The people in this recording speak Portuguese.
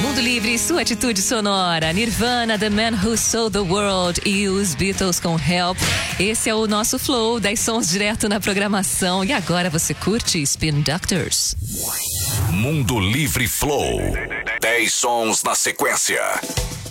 Mundo Livre, sua atitude sonora. Nirvana, The Man Who Sold the World e os Beatles com Help. Esse é o nosso Flow, 10 sons direto na programação. E agora você curte Spin Doctors. Mundo Livre Flow, 10 sons na sequência.